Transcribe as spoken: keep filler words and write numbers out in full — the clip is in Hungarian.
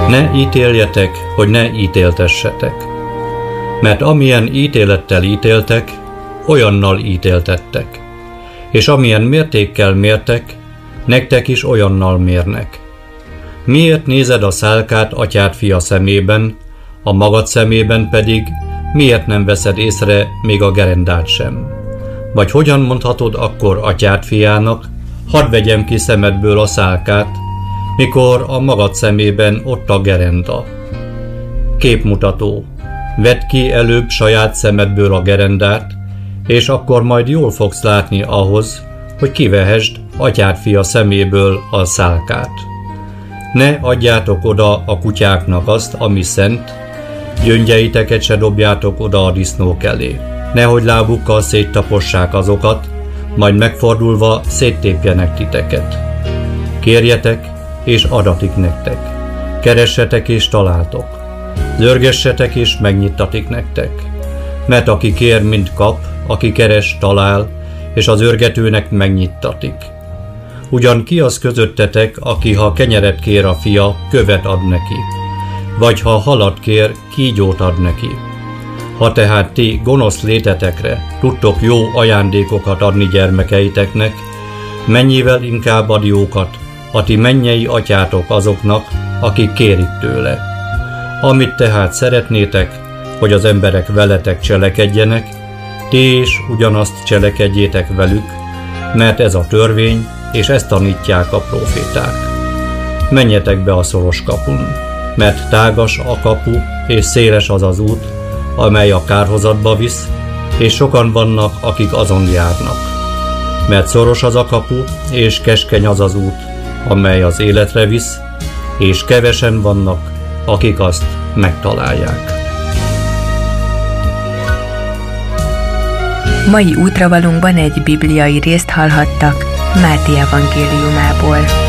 Ne ítéljetek, hogy ne ítéltessetek. Mert amilyen ítélettel ítéltek, olyannal ítéltettek. És amilyen mértékkel mértek, nektek is olyannal mérnek. Miért nézed a szálkát atyád fia szemében, a magad szemében pedig miért nem veszed észre még a gerendát sem? Vagy hogyan mondhatod akkor atyád fiának, hadd vegyem ki szemedből a szálkát, mikor a magad szemében ott a gerenda? Képmutató. Vedd ki előbb saját szemedből a gerendát, és akkor majd jól fogsz látni ahhoz, hogy kivehesd atyád fia szeméből a szálkát. Ne adjátok oda a kutyáknak azt, ami szent, gyöngyeiteket se dobjátok oda a disznók elé. Nehogy lábukkal széttapossák azokat, majd megfordulva széttépjenek titeket. Kérjetek, és adatik nektek. Keressetek, és találtok. Zörgessetek, és megnyittatik nektek. Mert aki kér, mind kap, aki keres, talál, és az zörgetőnek megnyittatik. Ugyan ki az közöttetek, aki ha kenyeret kér a fia, követ ad neki, vagy ha halat kér, kígyót ad neki. Ha tehát ti gonosz létetekre tudtok jó ajándékokat adni gyermekeiteknek, mennyivel inkább ad jókat a ti mennyei atyátok azoknak, akik kérik tőle. Amit tehát szeretnétek, hogy az emberek veletek cselekedjenek, ti is ugyanazt cselekedjétek velük, mert ez a törvény, és ezt tanítják a próféták. Menjetek be a szoros kapun, mert tágas a kapu, és széles az az út, amely a kárhozatba visz, és sokan vannak, akik azon járnak. Mert szoros az a kapu, és keskeny az az út, amely az életre visz, és kevesen vannak, akik azt megtalálják. Mai útravalónkban egy bibliai részt hallhattak Máté evangéliumából.